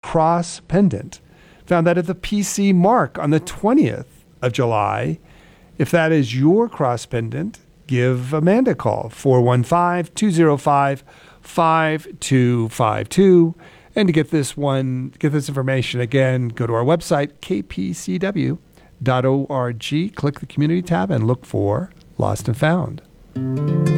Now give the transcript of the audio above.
cross pendant found that at the PC mark on the 20th of July. If that is your cross pendant, give Amanda a call, 415-205-5252. And to get this information again, go to our website, kpcw.org, click the community tab and look for Lost and Found.